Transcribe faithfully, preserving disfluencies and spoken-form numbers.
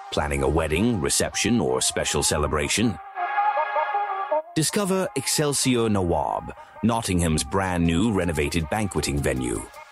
Planning a wedding, reception, or special celebration? Discover Excelsior Nawab, Nottingham's brand new renovated banqueting venue.